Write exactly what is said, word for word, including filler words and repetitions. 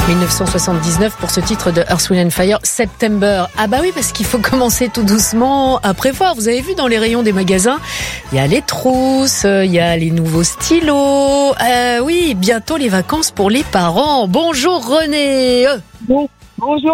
dix-neuf cent soixante-dix-neuf pour ce titre de Earth, Wind and Fire, September. Ah bah oui, parce qu'il faut commencer tout doucement à prévoir. Vous avez vu dans les rayons des magasins, il y a les trousses, il y a les nouveaux stylos. Euh, oui, bientôt les vacances pour les parents. Bonjour René. Bon, bonjour.